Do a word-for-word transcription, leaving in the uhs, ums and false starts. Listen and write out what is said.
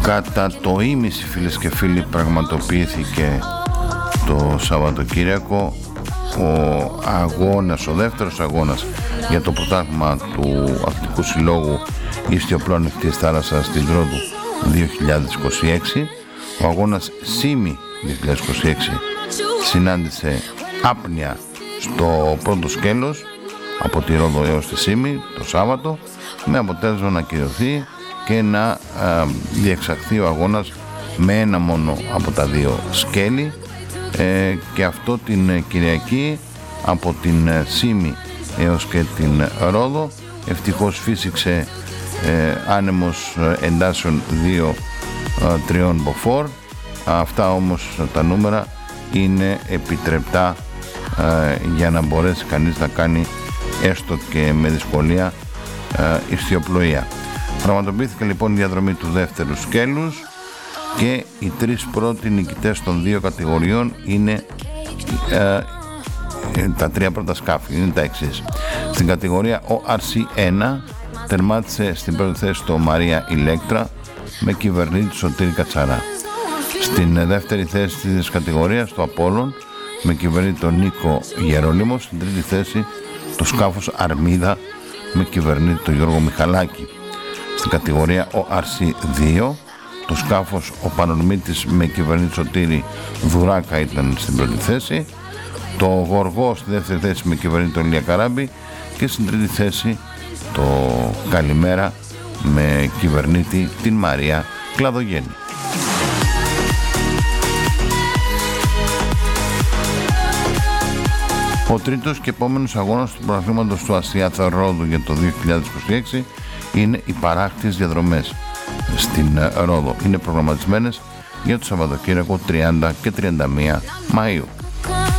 Κατά το ίμιση, φίλες και φίλοι, πραγματοποιήθηκε το Σαββατοκύριακο ο αγώνας, ο δεύτερος αγώνας για το πρωτάθλημα του Αθλητικού Συλλόγου Ιστιοπλών Ανοιχτής Θάλασσας στην Τρόντου δύο χιλιάδες είκοσι έξι. Ο αγώνας ΣΥΜΗ δύο χιλιάδες είκοσι έξι συνάντησε άπνοια στο πρώτο σκέλος από τη Ρόδο έως τη ΣΥΜΗ το Σάββατο, με αποτέλεσμα να κυρωθεί και να α, διεξαχθεί ο αγώνας με ένα μόνο από τα δύο σκέλη, ε, και αυτό την Κυριακή από την ΣΥΜΗ έως και την Ρόδο. Ευτυχώς φύσηξε ε, άνεμος εντάσεων δύο τρία μποφόρ. Αυτά όμως τα νούμερα είναι επιτρεπτά ε, για να μπορέσει κανείς να κάνει έστω και με δυσκολία ε, ιστιοπλοεία. Πραγματοποιήθηκε λοιπόν η διαδρομή του δεύτερου σκέλους και οι τρεις πρώτοι νικητές των δύο κατηγοριών είναι ε, τα τρία πρώτα σκάφη, είναι τα εξής. Στην κατηγορία ο αρ σι ένα τερμάτισε στην πρώτη θέση το Μαρία Ηλέκτρα με κυβερνήτη Σωτήρη Κατσαρά. Στην δεύτερη θέση της κατηγορίας το Απόλλων με κυβερνήτη τον Νίκο Γερόλυμο. Στην τρίτη θέση το σκάφος Αρμίδα με κυβερνήτη τον Γιώργο Μιχαλάκη. Στην κατηγορία ο αρ σι δύο το σκάφος ο Πανορμήτης με κυβερνήτη Σωτήρη Δουράκα ήταν στην πρώτη θέση, το Γοργό στη δεύτερη θέση με κυβερνήτη τον Ηλία Καράμπη και στην τρίτη θέση το Καλημέρα με κυβερνήτη την Μαρία Κλαδογέννη. Ο τρίτος και επόμενος αγώνας του πρωταθλήματος του Ασιάτα Ρόδου για το δύο χιλιάδες είκοσι έξι είναι οι παράκτιες διαδρομές στην Ρόδο. Είναι προγραμματισμένες για το Σαββατοκύριακο τριάντα και τριάντα μία Μαΐου.